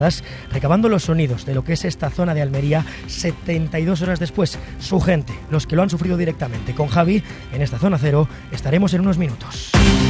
recabando los sonidos de lo que es esta zona de Almería 72 horas después. Su gente, los que lo han sufrido directamente. Con Javi, en esta zona cero, estaremos en unos minutos.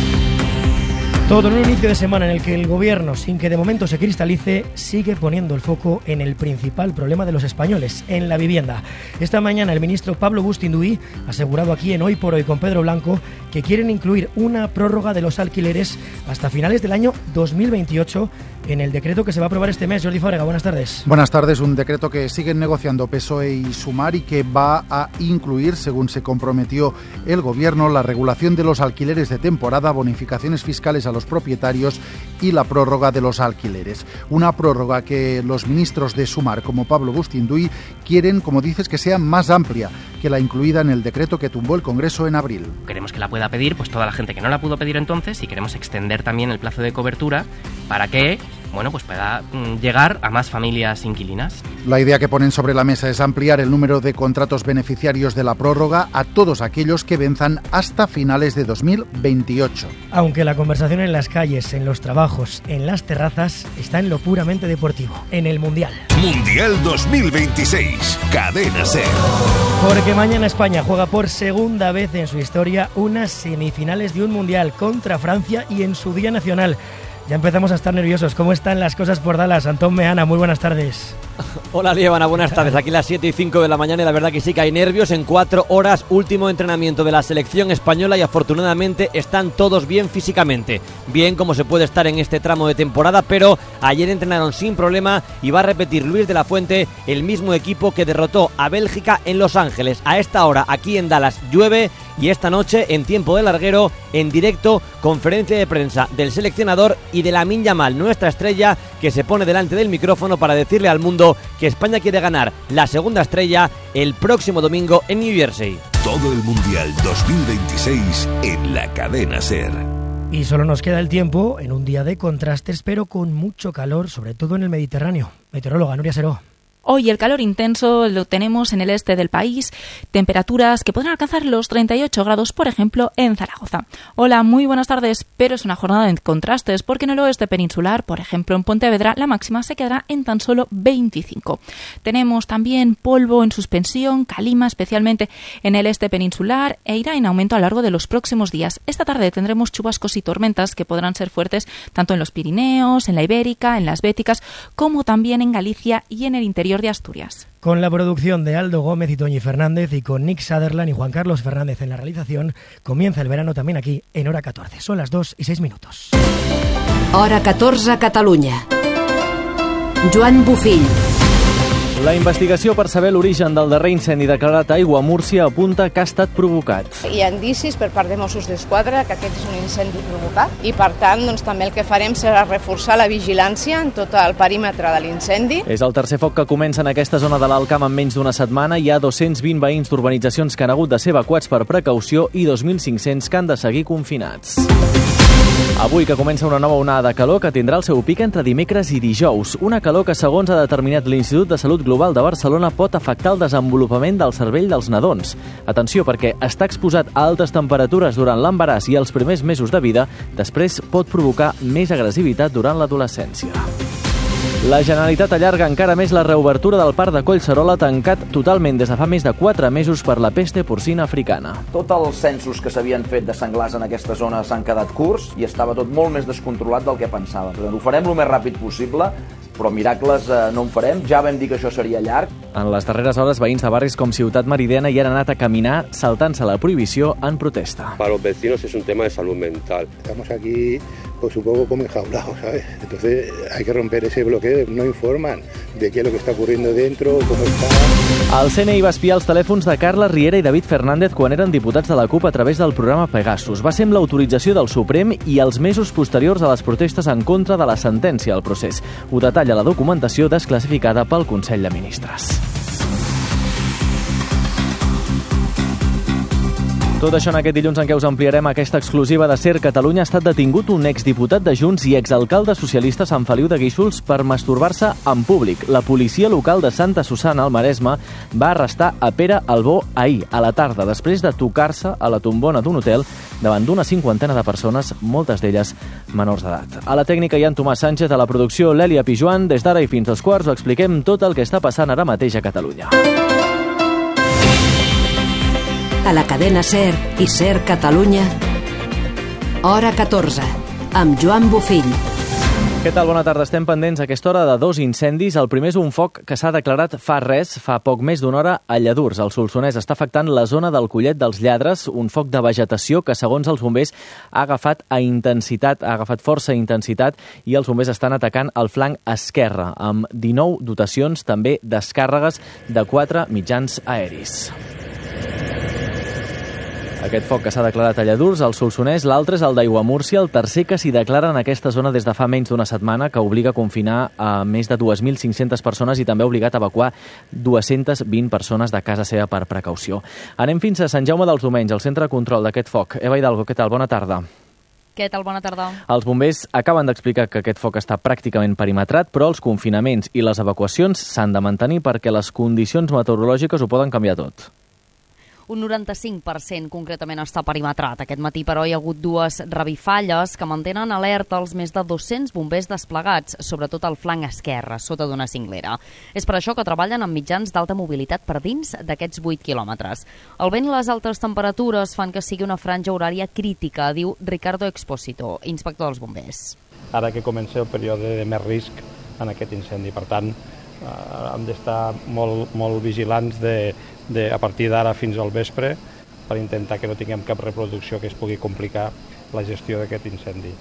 Todo en un inicio de semana en el que el gobierno, sin que de momento se cristalice, sigue poniendo el foco en el principal problema de los españoles, en la vivienda. Esta mañana el ministro Pablo Bustinduy ha asegurado aquí en Hoy por Hoy con Pedro Blanco que quieren incluir una prórroga de los alquileres hasta finales del año 2028 en el decreto que se va a aprobar este mes. Jordi Fábrega, buenas tardes. Buenas tardes. Un decreto que siguen negociando PSOE y Sumar y que va a incluir, según se comprometió el gobierno, la regulación de los alquileres de temporada, bonificaciones fiscales a los propietarios y la prórroga de los alquileres. Una prórroga que los ministros de Sumar, como Pablo Bustinduy, quieren, como dices, que sea más amplia que la incluida en el decreto que tumbó el Congreso en abril. Queremos que la pueda pedir pues toda la gente que no la pudo pedir entonces, y queremos extender también el plazo de cobertura para que pues pueda llegar a más familias inquilinas. La idea que ponen sobre la mesa es ampliar el número de contratos beneficiarios de la prórroga a todos aquellos que venzan hasta finales de 2028. Aunque la conversación en las calles, en los trabajos, en las terrazas, está en lo puramente deportivo, en el Mundial. Mundial 2026, Cadena SER. Porque mañana España juega por segunda vez en su historia unas semifinales de un Mundial contra Francia y en su día nacional. Ya empezamos a estar nerviosos. ¿Cómo están las cosas por Dallas? Antón Meana, muy buenas tardes. Hola Liébana, buenas tardes. Aquí las 7:05 de la mañana y la verdad que sí que hay nervios. En 4 horas, último entrenamiento de la selección española y afortunadamente están todos bien físicamente. Bien como se puede estar en este tramo de temporada, pero ayer entrenaron sin problema y va a repetir Luis de la Fuente, el mismo equipo que derrotó a Bélgica en Los Ángeles. A esta hora, aquí en Dallas, llueve y esta noche, en tiempo de larguero, en directo, conferencia de prensa del seleccionador y de Lamine Yamal, nuestra estrella, que se pone delante del micrófono para decirle al mundo que España quiere ganar la segunda estrella el próximo domingo en New Jersey. Todo el Mundial 2026 en la Cadena SER. Y solo nos queda el tiempo en un día de contrastes, pero con mucho calor, sobre todo en el Mediterráneo. Meteoróloga Nuria Seró. Hoy el calor intenso lo tenemos en el este del país, temperaturas que podrán alcanzar los 38 grados, por ejemplo, en Zaragoza. Hola, muy buenas tardes, pero es una jornada de contrastes porque en el oeste peninsular, por ejemplo en Pontevedra, la máxima se quedará en tan solo 25. Tenemos también polvo en suspensión, calima especialmente en el este peninsular e irá en aumento a lo largo de los próximos días. Esta tarde tendremos chubascos y tormentas que podrán ser fuertes tanto en los Pirineos, en la Ibérica, en las Béticas, como también en Galicia y en el interior de Asturias. Con la producción de Aldo Gómez y Toñi Fernández y con Nick Sutherland y Juan Carlos Fernández en la realización, comienza el verano también aquí en Hora 14. Son las 2:06. Hora 14 a Catalunya. Joan Bufill. La investigació per saber l'origen del darrer incendi declarat a Aiguamúrcia apunta que ha estat provocat. Hi ha indicis per part de Mossos d'Esquadra que aquest és un incendi provocat i per tant també el que farem serà reforçar la vigilància en tot el perímetre de l'incendi. És el tercer foc que comença en aquesta zona de l'Alt Camp en menys d'una setmana. Hi ha 220 veïns d'urbanitzacions que han hagut de ser evacuats per precaució i 2.500 que han de seguir confinats. Avui que comença una nova onada de calor que tindrà el seu pic entre dimecres i dijous. Una calor que, segons ha determinat l'Institut de Salut Global de Barcelona, pot afectar el desenvolupament del cervell dels nadons. Atenció, perquè estar exposat a altes temperatures durant l'embaràs i els primers mesos de vida després pot provocar més agressivitat durant l'adolescència. La Generalitat allarga encara més la reobertura del parc de Collserola, tancat totalment des de fa més de 4 mesos per la peste porcina africana. Tots els censos que s'havien fet de senglars en aquesta zona s'han quedat curts i estava tot molt més descontrolat del que pensàvem. Ho farem el més ràpid possible, però miracles no en farem. Ja vam dir que això seria llarg. En les darreres hores, veïns de barris com Ciutat Meridiana hi han anat a caminar saltant-se la prohibició en protesta. Para los vecinos es un tema de salud mental. Estamos aquí pues un poco como enjaulados, ¿sabes? Entonces hay que romper ese bloqueo, no informan de qué es lo que está ocurriendo dentro, cómo está... El CNI va espiar els telèfons de Carles Riera i David Fernández quan eren diputats de la CUP a través del programa Pegasus. Va ser amb l'autorització del Suprem i els mesos posteriors a les protestes en contra de la sentència al procés. Ho detalla la documentació desclassificada pel Consell de Ministres. Tot això en aquest dilluns en què us ampliarem aquesta exclusiva de SER Catalunya. Ha estat detingut un exdiputat de Junts i exalcalde socialista a Sant Feliu de Guíxols per masturbar-se en públic. La policia local de Santa Susanna, al Maresme, va arrestar a Pere Albó ahir, a la tarda, després de tocar-se a la tombona d'un hotel davant d'una 50 de persones, moltes d'elles menors d'edat. A la tècnica hi ha en Tomàs Sánchez, a la producció l'Èlia Pijuan. Des d'ara i fins als quarts ho expliquem tot el que està passant ara mateix a Catalunya. A la cadena SER i SER Catalunya, hora 14, amb Joan Bufill. Què tal? Bona tarda. Estem pendents a aquesta hora de dos incendis. El primer és un foc que s'ha declarat fa poc més d'una hora a Lladurs. El Solsonès està afectant la zona del Collet dels Lladres, un foc de vegetació que, segons els bombers, ha agafat força intensitat i els bombers estan atacant el flanc esquerre, amb 19 dotacions també descàrregues de 4 mitjans aeris. Aquest foc que s'ha declarat a Lladurs, al Solsonès, l'altre és el d'Aiguamúrcia, el tercer que s'hi declara en aquesta zona des de fa menys d'una setmana, que obliga a confinar a més de 2.500 persones i també ha obligat a evacuar 220 persones de casa seva per precaució. Anem fins a Sant Jaume dels Domenys, al centre de control d'aquest foc. Eva Hidalgo, què tal? Bona tarda. Què tal? Bona tarda. Els bombers acaben d'explicar que aquest foc està pràcticament perimetrat, però els confinaments i les evacuacions s'han de mantenir perquè les condicions meteorològiques ho poden canviar tot. Un 95% concretament està perimetrat. Aquest matí, però, hi ha hagut dues revifalles que mantenen alerta els més de 200 bombers desplegats, sobretot al flanc esquerre, sota d'una cinglera. És per això que treballen amb mitjans d'alta mobilitat per dins d'aquests 8 quilòmetres. El vent i les altes temperatures fan que sigui una franja horària crítica, diu Ricardo Expósito, inspector dels bombers. Ara que comença el període de més risc en aquest incendi, per tant, hem d'estar molt vigilants a partir d'ara fins al vespre per intentar que no tinguem cap reproducció que es pugui complicar la gestió d'aquest incendi.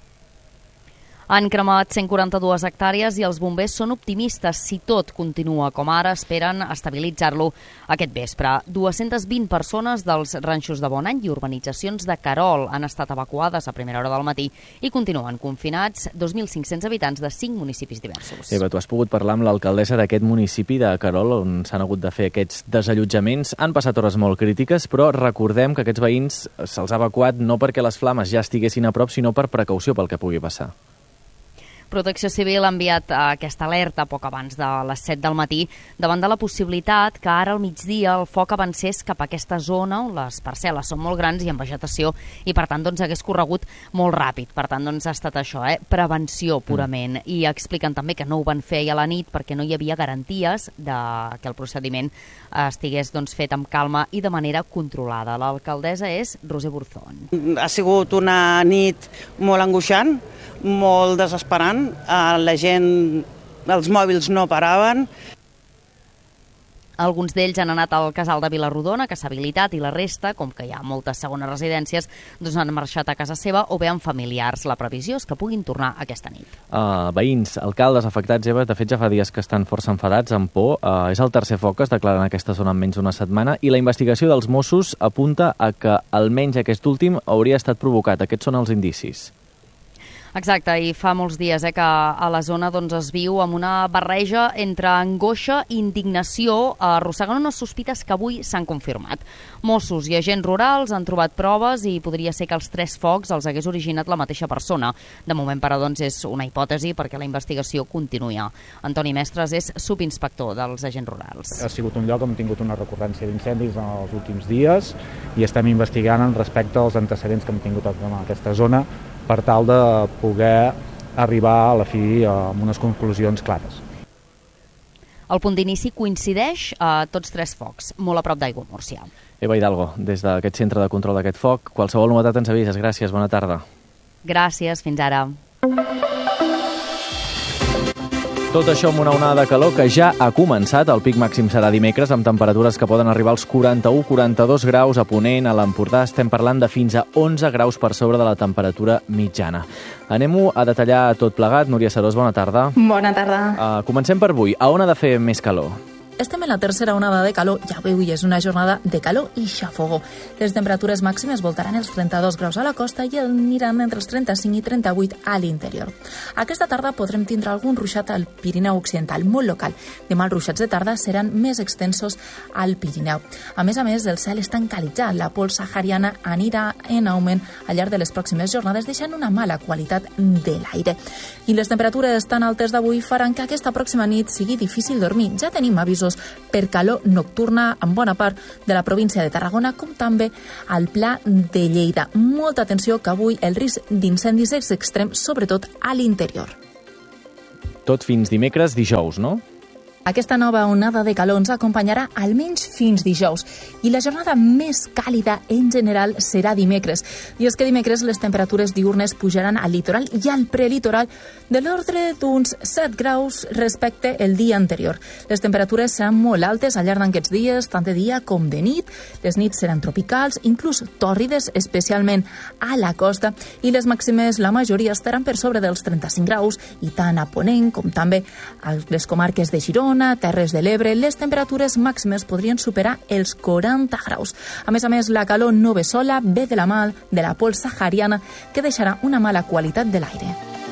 Han cremat 142 hectàrees i els bombers són optimistes. Si tot continua com ara, esperen estabilitzar-lo aquest vespre. 220 persones dels ranxos de Bonany i urbanitzacions de Querol han estat evacuades a primera hora del matí i continuen confinats 2.500 habitants de 5 municipis diversos. Eva, tu has pogut parlar amb l'alcaldessa d'aquest municipi de Querol, on s'han hagut de fer aquests desallotjaments. Han passat hores molt crítiques, però recordem que aquests veïns se'ls ha evacuat no perquè les flames ja estiguessin a prop, sinó per precaució pel que pugui passar. Protecció Civil ha enviat aquesta alerta poc abans de les 7 del matí davant de la possibilitat que ara al migdia el foc avancés cap a aquesta zona on les parcel·les són molt grans i amb vegetació i per tant hagués corregut molt ràpid. Per tant ha estat això, prevenció purament. I expliquen també que no ho van fer a la nit perquè no hi havia garanties de que el procediment estigués fet amb calma i de manera controlada. L'alcaldessa és Roser Burzón. Ha sigut una nit molt angoixant, molt desesperant, la gent, els mòbils no paraven. Alguns d'ells han anat al casal de Vilarrodona, que s'ha habilitat, i la resta, com que hi ha moltes segones residències, han marxat a casa seva o bé amb familiars. La previsió és que puguin tornar aquesta nit. Veïns, alcaldes afectats, Eva, de fet ja fa dies que estan força enfadats, amb por. És el tercer foc que es declara en aquesta zona en menys d'una setmana i la investigació dels Mossos apunta a que almenys aquest últim hauria estat provocat. Aquests són els indicis. Exacte, i fa molts dies que a la zona es viu amb una barreja entre angoixa i indignació, arrossegant unes sospites que avui s'han confirmat. Mossos i agents rurals han trobat proves i podria ser que els 3 focs els hagués originat la mateixa persona. De moment, però, és una hipòtesi perquè la investigació continua. Antoni Mestres és subinspector dels agents rurals. Ha sigut un lloc on hem tingut una recurrència d'incendis en els últims dies i estem investigant respecte als antecedents que hem tingut en aquesta zona per tal de poder arribar a la fi amb unes conclusions clares. El punt d'inici coincideix a tots 3 focs, molt a prop d'Aiguamúrcia. Eva Hidalgo, des d'aquest centre de control d'aquest foc, qualsevol novetat ens avises. Gràcies, bona tarda. Gràcies, fins ara. Tot això amb una onada de calor que ja ha començat. El pic màxim serà dimecres, amb temperatures que poden arribar als 41-42 graus a Ponent. A l'Empordà estem parlant de fins a 11 graus per sobre de la temperatura mitjana. Anem-ho a detallar tot plegat. Núria Serós, bona tarda. Bona tarda. Comencem per avui. A on ha de fer més calor? estem en la tercera onada de calor i avui és una jornada de calor i xafogó. Les temperatures màximes voltaran els 32 graus a la costa i aniran entre els 35 i 38 a l'interior. Aquesta tarda podrem tindre algun ruixat al Pirineu Occidental, molt local. Demà els ruixats de tarda seran més extensos al Pirineu. A més, el cel està encalitzat. La pols sahariana anirà en augment al llarg de les pròximes jornades, deixant una mala qualitat de l'aire. I les temperatures tan altes d'avui faran que aquesta pròxima nit sigui difícil dormir. Ja tenim avisos per calor nocturna en bona part de la província de Tarragona, com també al Pla de Lleida. Molta atenció, que avui el risc d'incendis és extrem, sobretot a l'interior. Tot fins dijous, no? Aquesta nova onada de calor ens acompanyarà almenys fins dijous i la jornada més càlida en general serà dimecres. I és que dimecres les temperatures diurnes pujaran al litoral i al prelitoral de l'ordre d'uns 7 graus respecte el dia anterior. Les temperatures seran molt altes al llarg d'aquests dies, tant de dia com de nit. Les nits seran tropicals, inclús tòrrides, especialment a la costa, i les màximes, la majoria, estaran per sobre dels 35 graus i tant a Ponent com també a les comarques de Girona, Terres de l'Ebre, les temperatures màximes podrien superar els 40 graus. A més, la calor no ve sola, ve de la mà de la pols sahariana, que deixarà una mala qualitat de l'aire.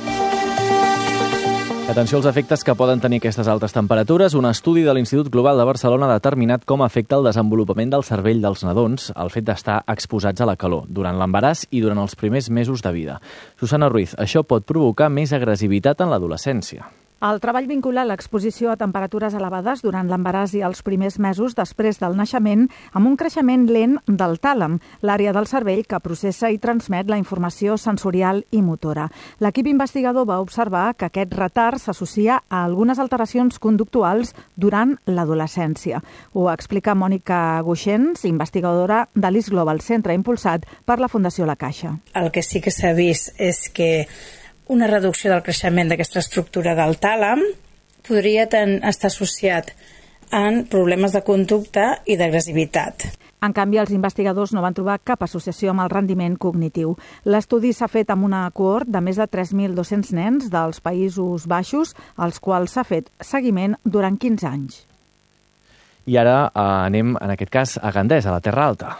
Atenció als efectes que poden tenir aquestes altes temperatures. Un estudi de l'Institut Global de Barcelona ha determinat com afecta el desenvolupament del cervell dels nadons el fet d'estar exposats a la calor durant l'embaràs i durant els primers mesos de vida. Susana Ruiz, això pot provocar més agressivitat en l'adolescència. El treball vincula l'exposició a temperatures elevades durant l'embaràs i els primers mesos després del naixement amb un creixement lent del tàlam, l'àrea del cervell que processa i transmet la informació sensorial i motora. L'equip investigador va observar que aquest retard s'associa a algunes alteracions conductuals durant l'adolescència. Ho explica Mònica Guixens, investigadora de l'IS Global, centre impulsat per la Fundació La Caixa. El que sí que s'ha vist és que una reducció del creixement d'aquesta estructura del tàlam podria estar associat en problemes de conducta i d'agressivitat. En canvi, els investigadors no van trobar cap associació amb el rendiment cognitiu. L'estudi s'ha fet amb una cohort de més de 3.200 nens dels Països Baixos, als quals s'ha fet seguiment durant 15 anys. I ara anem, en aquest cas, a Gandesa, a la Terra Alta.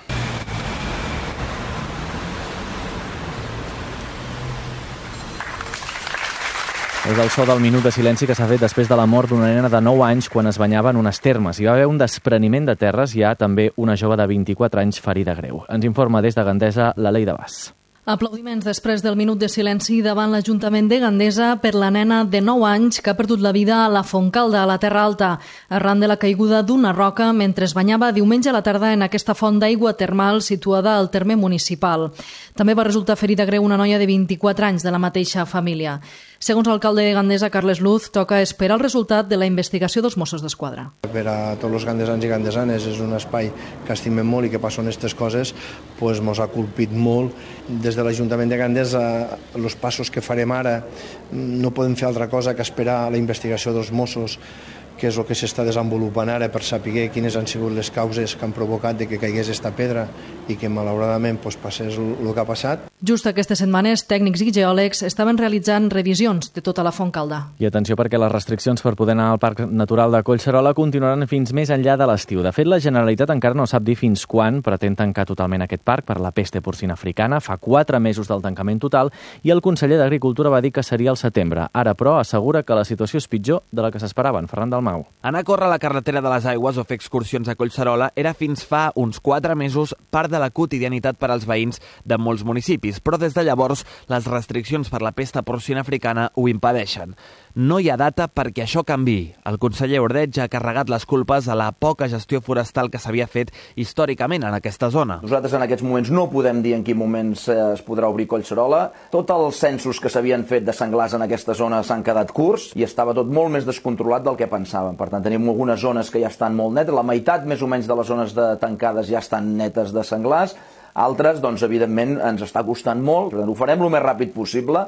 És el so del minut de silenci que s'ha fet després de la mort d'una nena de 9 anys quan es banyava en unes termes. Hi va haver un despreniment de terres i hi ha també una jove de 24 anys ferida greu. Ens informa des de Gandesa la Leida Bas. Aplaudiments després del minut de silenci davant l'Ajuntament de Gandesa per la nena de 9 anys que ha perdut la vida a la Fontcalda, a la Terra Alta, arran de la caiguda d'una roca mentre es banyava diumenge a la tarda en aquesta font d'aigua termal situada al terme municipal. També va resultar ferida greu una noia de 24 anys de la mateixa família. Segons l'alcalde de Gandesa, Carles Luz, toca esperar el resultat de la investigació dels Mossos d'Esquadra. Per a tots els gandesans i gandesanes és un espai que estimem molt i que passen aquestes coses, ens ha colpit molt. Des de l'Ajuntament de Gandesa, els passos que farem ara no podem fer altra cosa que esperar la investigació dels Mossos, que és el que s'està desenvolupant ara per saber quines han sigut les causes que han provocat que caigués esta pedra i que malauradament passés el que ha passat. Just aquestes setmanes, tècnics i geòlegs estaven realitzant revisions de tota la Fontcalda. I atenció perquè les restriccions per poder anar al Parc Natural de Collserola continuaran fins més enllà de l'estiu. De fet, la Generalitat encara no sap dir fins quan pretén tancar totalment aquest parc per la pesta porcina africana. Fa 4 mesos del tancament total i el conseller d'Agricultura va dir que seria al setembre. Ara, però, assegura que la situació és pitjor de la que s'esperaven. Ferran Dalmau. Anar a córrer a la carretera de les Aigües o fer excursions a Collserola era fins fa uns 4 mesos part de la quotidianitat per als veïns de molts municipis, però des de llavors les restriccions per la pesta porcina africana ho impedeixen. No hi ha data perquè això canviï. El conseller Ordeig ha carregat les culpes a la poca gestió forestal que s'havia fet històricament en aquesta zona. Nosaltres en aquests moments no podem dir en quin moment es podrà obrir Collserola. Tots els censos que s'havien fet de senglars en aquesta zona s'han quedat curts i estava tot molt més descontrolat del que pensàvem. Per tant, tenim algunes zones que ja estan molt netes. La meitat més o menys de les zones tancades ja estan netes de senglars. Altres, doncs, evidentment, ens està costant molt. Per tant, ho farem el més ràpid possible,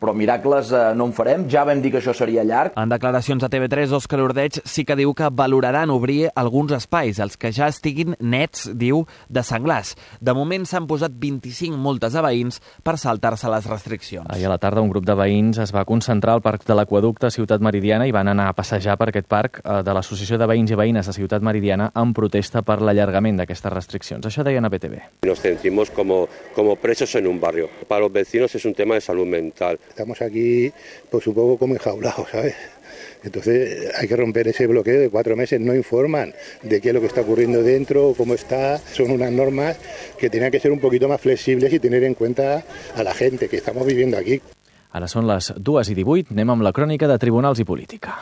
però miracles no en farem, ja vam dir que això seria llarg. En declaracions a TV3, Òscar Ordeig sí que diu que valoraran obrir alguns espais, els que ja estiguin nets, diu, de senglars. De moment s'han posat 25 multes a veïns per saltar-se les restriccions. Ahir a la tarda un grup de veïns es va concentrar al Parc de l'Aqüeducte a Ciutat Meridiana i van anar a passejar per aquest parc de l'Associació de Veïns i Veïnes de Ciutat Meridiana en protesta per l'allargament d'aquestes restriccions. Això deien a PTV. Nos sentimos como presos en un barrio. Para los vecinos es un tema de salud mental. Estamos aquí pues un poco como enjaulados, ¿sabes? Entonces hay que romper ese bloqueo de 4 meses, no informan de qué es lo que está ocurriendo dentro, cómo está. Son unas normas que tenían que ser un poquito más flexibles y tener en cuenta a la gente que estamos viviendo aquí. Ara són les 2:18, anem amb la crònica de Tribunals i Política.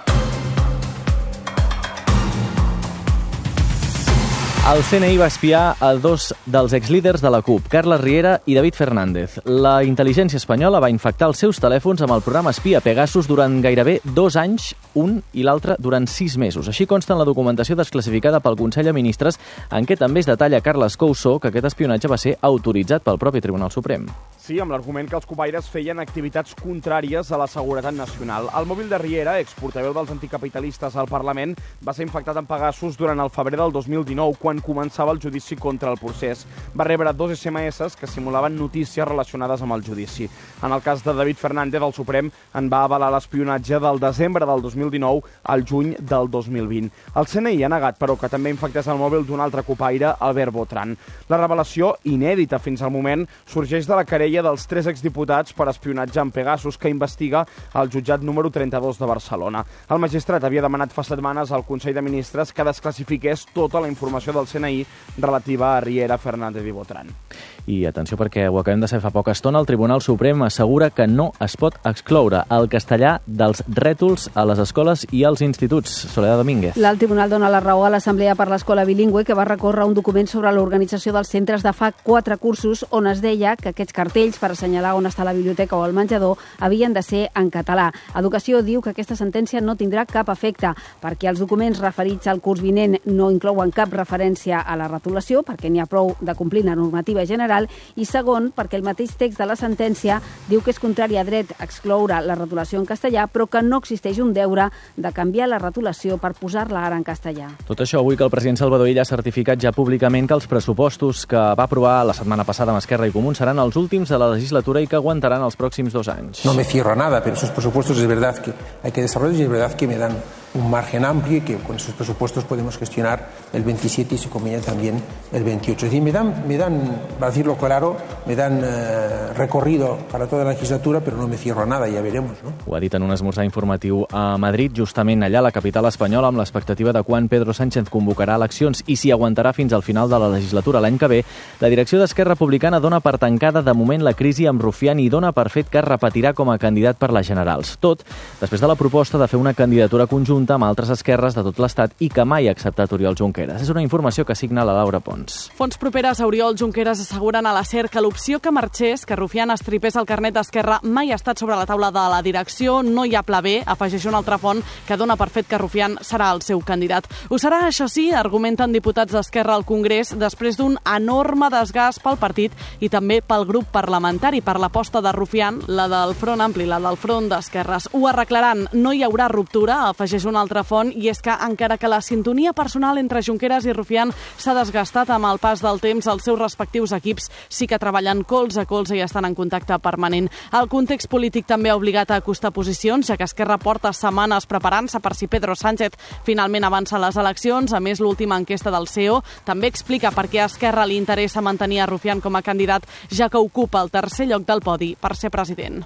El CNI va espiar a 2 dels exlíders de la CUP, Carles Riera i David Fernández. La intel·ligència espanyola va infectar els seus telèfons amb el programa espia Pegasus durant gairebé 2 anys, un i l'altre durant 6 mesos. Així consta en la documentació desclassificada pel Consell de Ministres, en què també es detalla Carles Couso que aquest espionatge va ser autoritzat pel propi Tribunal Suprem. Sí, amb l'argument que els copaires feien activitats contràries a la seguretat nacional. El mòbil de Riera, exportaveu dels anticapitalistes al Parlament, va ser infectat amb Pegasus durant el febrer del 2019, quan començava el judici contra el procés. Va rebre 2 SMS que simulaven notícies relacionades amb el judici. En el cas de David Fernández, el Suprem en va avalar l'espionatge del desembre del 2019 al juny del 2020. El CNI ha negat, però, que també infectés el mòbil d'un altre copaire, Albert Botran. La revelació, inèdita fins al moment, sorgeix de la querella dels 3 exdiputats per espionatge amb Pegasus que investiga el jutjat número 32 de Barcelona. El magistrat havia demanat fa setmanes al Consell de Ministres que desclassifiqués tota la informació del CNI relativa a Riera, Fernández i Botran. I atenció, perquè ho acabem de saber fa poca estona, el Tribunal Suprem assegura que no es pot excloure el castellà dels rètols a les escoles i als instituts. Soledad Domínguez. L'Alt Tribunal dona la raó a l'Assemblea per l'Escola Bilingüe, que va recórrer un document sobre l'organització dels centres de fa 4 cursos on es deia que aquests cartells per assenyalar on està la biblioteca o el menjador havien de ser en català. Educació diu que aquesta sentència no tindrà cap efecte perquè els documents referits al curs vinent no inclouen cap referència a la retolació, perquè n'hi ha prou de complir la normativa general, i segon, perquè el mateix text de la sentència diu que és contrari a dret excloure la retolació en castellà, però que no existeix un deure de canviar la retolació per posar-la ara en castellà. Tot això avui que el president Salvador Illa ha certificat ja públicament que els pressupostos que va aprovar la setmana passada amb Esquerra i Comuns seran els últims de la legislatura y que aguantarán los próximos 2 años. No me cierro a nada, pero esos presupuestos es verdad que hay que desarrollar y es verdad que me dan un margen amplio y que con esos presupuestos podemos gestionar el 27 y si conviene también el 28. Es decir, me dan, para decirlo claro, me dan recorrido para toda la legislatura, pero no me cierro a nada, ya veremos, ¿no? Ho ha dit en un esmorzar informatiu a Madrid, justament allà a la capital espanyola, amb l'expectativa de quan Pedro Sánchez convocarà eleccions i si aguantarà fins al final de la legislatura l'any que ve. La direcció d'Esquerra Republicana dona per tancada de moment la crisi amb Rufián i dona per fet que es repetirà com a candidat per les generals. Tot després de la proposta de fer una candidatura conjunta amb altres esquerres de tot l'Estat i que mai ha acceptat Oriol Junqueras. És una informació que signa la Laura Pons. Fonts properes a Oriol Junqueras asseguren a la SER que l'opció que marxés, que Rufián estripés el carnet d'Esquerra, mai ha estat sobre la taula de la direcció. No hi ha pla B, afegeix una altra font que dona per fet que Rufián serà el seu candidat. Ho serà, això sí, argumenten diputats d'Esquerra al Congrés, després d'un enorme desgast pel partit i també pel grup parlamentari, per l'aposta de Rufián, la del Front Ampli, la del Front d'Esquerres. Ho arreglaran, no hi haurà ruptura, afegeix una altra font, i és que encara que la sintonia personal entre Junqueras i Rufián s'ha desgastat amb el pas del temps, els seus respectius equips sí que treballen colze a colze i estan en contacte permanent. El context polític també ha obligat a acostar posicions, ja que Esquerra porta setmanes preparant-se per si Pedro Sánchez finalment avança les eleccions. A més, l'última enquesta del CEO també explica per què a Esquerra li interessa mantenir a Rufián com a candidat, ja que ocupa el 3è lloc del podi per ser president.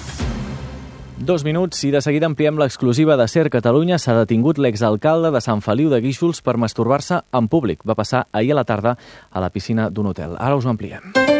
2 minuts i de seguida ampliem l'exclusiva de SER Catalunya. S'ha detingut l'exalcalde de Sant Feliu de Guíxols per masturbar-se en públic. Va passar ahir a la tarda a la piscina d'un hotel. Ara us ho ampliem.